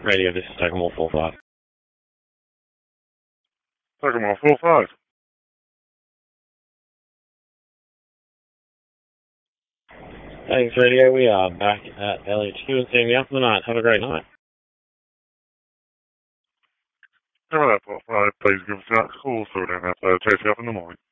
Radio, this is Tacoma 45. Tacoma 45. Thanks, Radio. We are back at LHQ and seeing you after the night. Have a great night. Remember that 45, please give us a call so we don't have to chase you up in the morning.